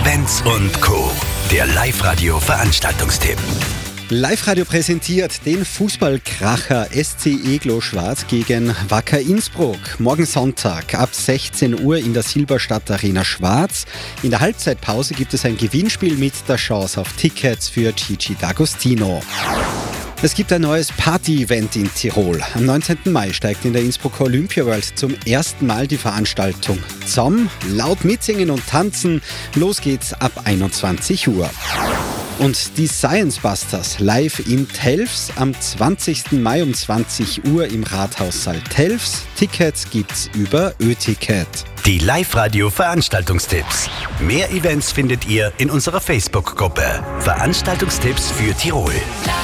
Events und Co. Der Live-Radio-Veranstaltungstipp. Live-Radio präsentiert den Fußballkracher SC Eglo Schwarz gegen Wacker Innsbruck. Morgen Sonntag ab 16 Uhr in der Silberstadt Arena Schwarz. In der Halbzeitpause gibt es ein Gewinnspiel mit der Chance auf Tickets für Gigi D'Agostino. Es gibt ein neues Party-Event in Tirol. Am 19. Mai steigt in der Innsbrucker Olympia World zum ersten Mal die Veranstaltung zusammen. Laut mitsingen und tanzen. Los geht's ab 21 Uhr. Und die Science Busters live in Telfs am 20. Mai um 20 Uhr im Rathaussaal Telfs. Tickets gibt's über Ö-Ticket. Die Live-Radio-Veranstaltungstipps. Mehr Events findet ihr in unserer Facebook-Gruppe. Veranstaltungstipps für Tirol.